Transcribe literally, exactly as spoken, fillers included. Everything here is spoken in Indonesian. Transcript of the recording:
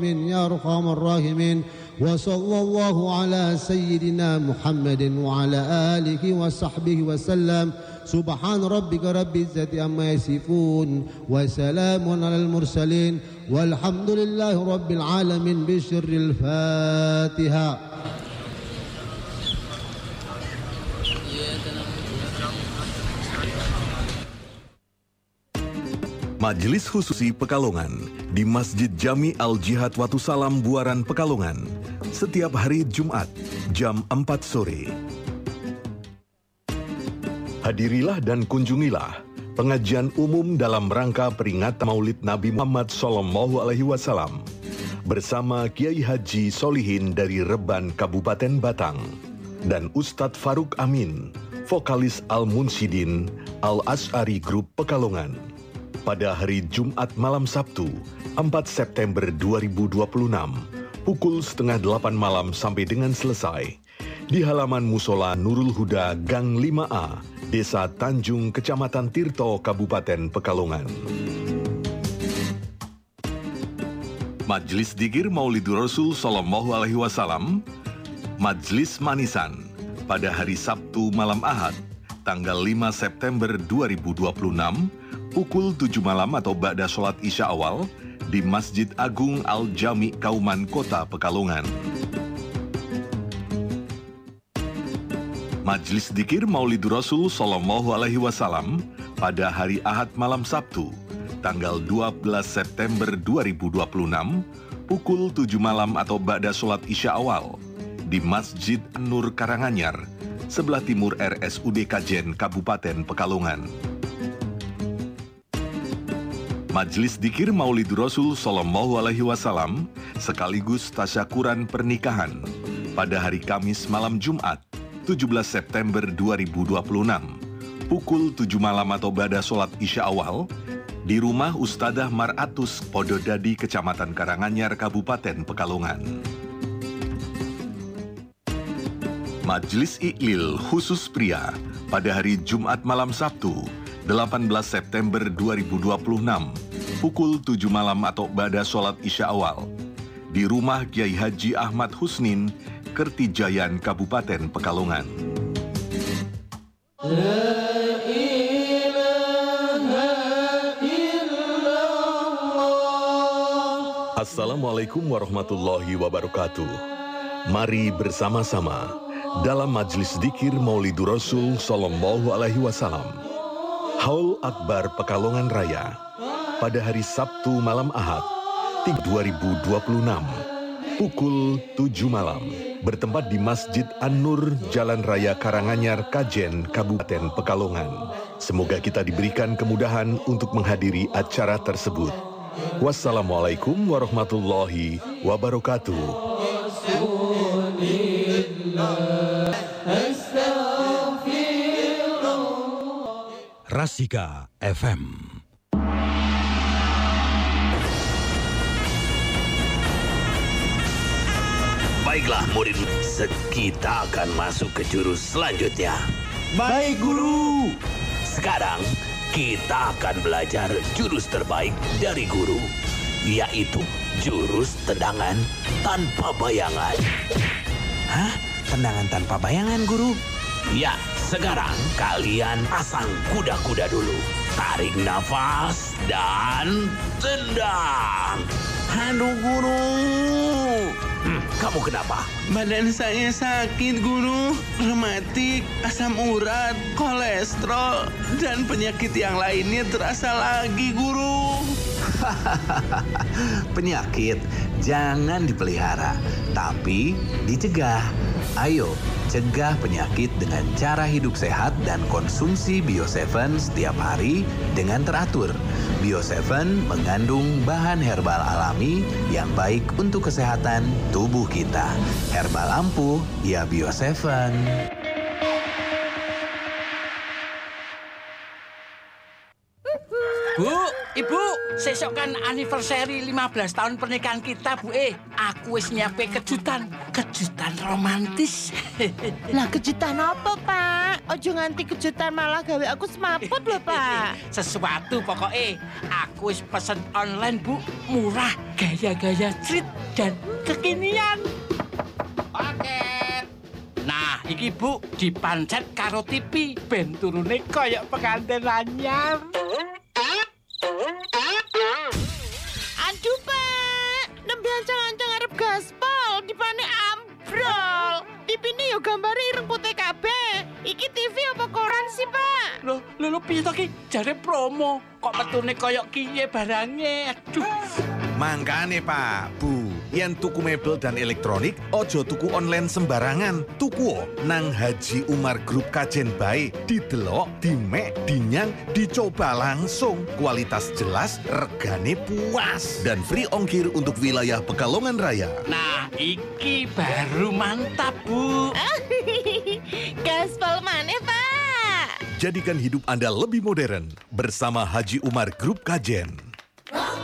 يا أرحم الراحمين وصلى الله على سيدنا محمد وعلى آله وصحبه وسلم سبحان ربك رب العزة عما يصفون وسلام على المرسلين والحمد لله رب العالمين بسر الفاتحة. Majelis Khususi Pekalongan di Masjid Jami Al-Jihad Watu Salam Buaran Pekalongan setiap hari Jumat jam empat sore. Hadirilah dan kunjungilah pengajian umum dalam rangka peringatan Maulid Nabi Muhammad Sallallahu Alaihi Wasallam bersama Kiai Haji Solihin dari Reban Kabupaten Batang dan Ustadz Faruk Amin, vokalis Al-Munsyidin Al-Asy'ari Group Pekalongan. Pada hari Jumat malam Sabtu, empat September dua ribu dua puluh enam, pukul setengah delapan malam sampai dengan selesai, di halaman Musola Nurul Huda Gang lima A, Desa Tanjung, Kecamatan Tirto, Kabupaten Pekalongan. Majelis Dzikir Maulidur Rasul Sallallahu Alaihi Wasallam, Majelis Manisan, pada hari Sabtu malam Ahad, tanggal lima September dua ribu dua puluh enam, pukul tujuh malam atau ba'da sholat isya awal di Masjid Agung Al-Jami Kauman Kota Pekalongan. Majelis Dzikir Maulidur Rasul Sallallahu Alaihi Wasallam pada hari Ahad malam Sabtu, tanggal dua belas September dua ribu dua puluh enam, pukul tujuh malam atau ba'da sholat isya awal di Masjid An-Nur Karanganyar, sebelah timur R S U D Kajen, Kabupaten Pekalongan. Majelis Dzikir Maulidur Rasul Sallallahu Alaihi Wasallam sekaligus tasyakuran pernikahan pada hari Kamis malam Jumat tujuh belas September dua ribu dua puluh enam, pukul tujuh malam atau ba'da sholat isya awal di rumah Ustadzah Maratus Pododadi, Kecamatan Karanganyar, Kabupaten Pekalongan. Majelis Iqlil khusus pria pada hari Jumat malam Sabtu delapan belas September dua ribu dua puluh enam, pukul tujuh malam atau ba'da sholat isya awal di rumah Kiai Haji Ahmad Husnin, Kertijayan, Kabupaten Pekalongan. La ilaha illallah. Assalamualaikum warahmatullahi wabarakatuh. Mari bersama-sama dalam Majelis Dzikir Maulidur Rasul Sallallahu Alaihi Wasallam, Haul Akbar Pekalongan Raya, pada hari Sabtu malam Ahad dua ribu dua puluh enam, pukul tujuh malam, bertempat di Masjid An-Nur, Jalan Raya Karanganyar, Kajen, Kabupaten Pekalongan. Semoga kita diberikan kemudahan untuk menghadiri acara tersebut. Wassalamualaikum warahmatullahi wabarakatuh. Rasika F M. Baiklah murid, kita akan masuk ke jurus selanjutnya. Baik guru. Sekarang kita akan belajar jurus terbaik dari guru, yaitu jurus tendangan tanpa bayangan. Hah? Tendangan tanpa bayangan guru? Ya, sekarang kalian pasang kuda-kuda dulu. Tarik nafas dan tendang. Aduh guru. Hmm, kamu kenapa? Badan saya sakit guru. Rematik, asam urat, kolesterol, dan penyakit yang lainnya terasa lagi guru. Penyakit jangan dipelihara, tapi dicegah. Ayo, cegah penyakit dengan cara hidup sehat dan konsumsi Bio tujuh setiap hari dengan teratur. Bio tujuh mengandung bahan herbal alami yang baik untuk kesehatan tubuh kita. Herbal ampuh, ya Bio tujuh. Bu, Ibu, sesok kan anniversary lima belas tahun pernikahan kita, Bu. Eh, aku wis nyiapin kejutan. Kejutan romantis. Lah kejutan apa, Pak? ojo nganti kejutan malah gawe aku semaput lho, Pak. Sesuatu pokoknya. Aku wis pesen online, Bu. Murah, gaya-gaya street dan kekinian. Paket. Nah, iki Bu dipancet karo T V ben turune koyok pengantin anyar. Aduh, Pak. Nembe ancang-ancang arep gaspol, dipane ambrol. T V-ne yo gambare ireng putih kabeh. Iki T V apa koran sih, Pak? Loh, lho piye to ki? Jare promo. Kok metune koyok kiye barange? Aduh. Mangkane Pak, Bu, yen tuku mebel dan elektronik, ojo tuku online sembarangan. Tuku nang Haji Umar Group Kajen bae. Didelok, dimek, dinyang, dicoba langsung. Kualitas jelas, regane puas. Dan free ongkir untuk wilayah Pekalongan Raya. Nah, iki baru mantap, Bu. Gaspol maneh, Pak. Jadikan hidup Anda lebih modern bersama Haji Umar Group Kajen.